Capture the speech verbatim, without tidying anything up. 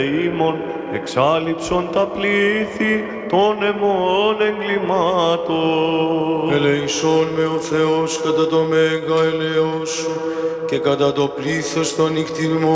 ημών εξάλειψον τα πλήθη των αιμών εγκλημάτων. Ελεησόν με ο Θεός κατά το μέγα ελαιός σου και κατά το πλήθος των νυχτινών